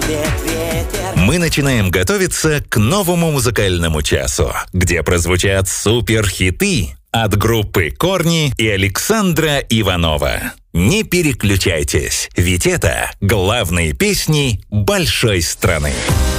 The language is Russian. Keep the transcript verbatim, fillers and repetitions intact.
Мы начинаем готовиться к новому музыкальному часу, где прозвучат суперхиты от группы «Корни» и Александра Иванова. Не переключайтесь, ведь это главные песни большой страны.